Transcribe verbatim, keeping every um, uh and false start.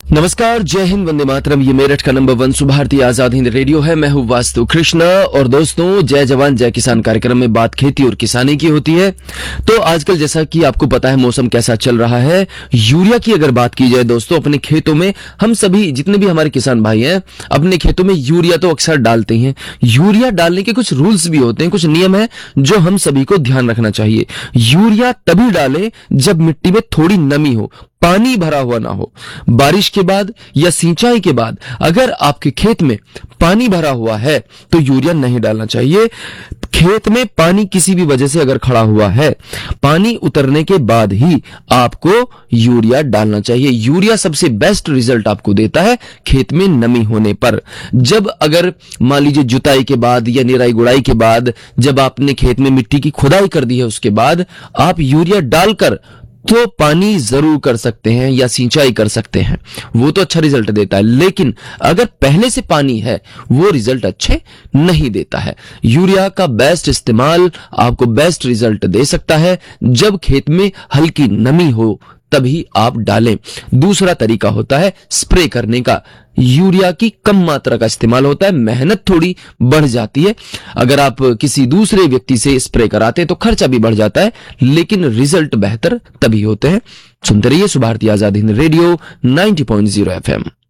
नमस्कार, जय हिंद, वंदे मातरम। ये मेरठ का number one Subharti Azad Hind radio है। मैं हूँ वास्तु कृष्णा और दोस्तों, जय जवान जय किसान कार्यक्रम में बात खेती और किसानी की होती है। तो आजकल जैसा कि आपको पता है मौसम कैसा चल रहा है, यूरिया की अगर बात की जाए दोस्तों, अपने खेतों में हम सभी जितने भी हमारे किसान भाई हैं अपने खेतों में यूरिया तो अक्सर डालते हैं। यूरिया डालने के कुछ रूल्स भी होते हैं, कुछ नियम है जो हम सभी को ध्यान रखना चाहिए। यूरिया तभी डालें जब मिट्टी में थोड़ी नमी हो, पानी भरा हुआ ना हो। बारिश के बाद या सिंचाई के बाद अगर आपके खेत में पानी भरा हुआ है तो यूरिया नहीं डालना चाहिए। खेत में पानी किसी भी वजह से अगर खड़ा हुआ है, पानी उतरने के बाद ही आपको यूरिया डालना चाहिए। यूरिया सबसे बेस्ट रिजल्ट आपको देता है खेत में नमी होने पर। जब अगर मान लीजिए जुताई के बाद या निराई गुड़ाई के बाद जब आपने खेत में मिट्टी की खुदाई कर दी है, उसके बाद आप यूरिया डालकर तो पानी जरूर कर सकते हैं या सिंचाई कर सकते हैं, वो तो अच्छा रिजल्ट देता है। लेकिन अगर पहले से पानी है वो रिजल्ट अच्छे नहीं देता है। यूरिया का बेस्ट इस्तेमाल आपको बेस्ट रिजल्ट दे सकता है जब खेत में हल्की नमी हो, तभी आप डालें। दूसरा तरीका होता है स्प्रे करने का। यूरिया की कम मात्रा का इस्तेमाल होता है, मेहनत थोड़ी बढ़ जाती है। अगर आप किसी दूसरे व्यक्ति से स्प्रे कराते हैं तो खर्चा भी बढ़ जाता है, लेकिन रिजल्ट बेहतर तभी होते हैं। सुनते रहिए Subharti Azad Hind radio ninety point zero FM.